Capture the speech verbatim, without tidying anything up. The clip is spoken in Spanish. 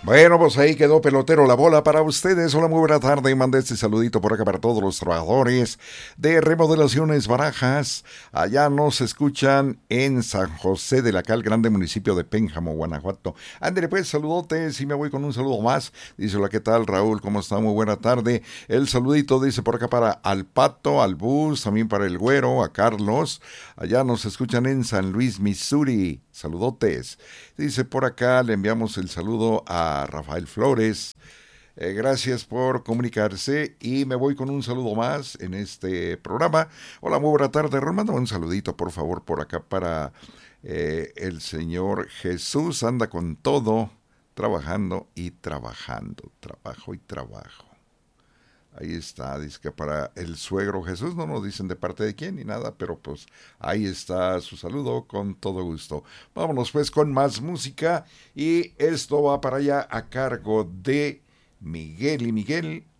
Bueno, pues ahí quedó pelotero la bola para ustedes. Hola, muy buena tarde. Mande este saludito por acá para todos los trabajadores de Remodelaciones Barajas. Allá nos escuchan en San José de la Cal, grande municipio de Pénjamo, Guanajuato. Ándale pues, saludotes y me voy con un saludo más. Dice, hola, ¿qué tal, Raúl? ¿Cómo está? Muy buena tarde. El saludito dice por acá para Al Pato, al Bus, también para el Güero, a Carlos. Allá nos escuchan en San Luis, Missouri. Saludotes. Dice por acá, le enviamos el saludo a Rafael Flores. Eh, gracias por comunicarse y me voy con un saludo más en este programa. Hola, muy buena tarde. Mándame un saludito, por favor, por acá para eh, el señor Jesús. Anda con todo, trabajando y trabajando. Trabajo y trabajo. Ahí está, dice que para el suegro Jesús, no nos dicen de parte de quién ni nada, pero pues ahí está su saludo con todo gusto. Vámonos pues con más música y esto va para allá a cargo de Miguel y Miguel